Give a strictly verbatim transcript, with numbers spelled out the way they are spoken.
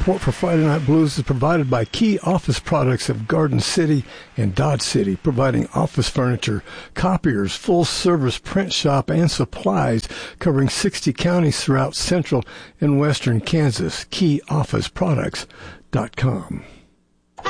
Support for Friday Night Blues is provided by Key Office Products of Garden City and Dodge City, providing office furniture, copiers, full-service print shop, and supplies covering sixty counties throughout central and western Kansas. key office products dot com.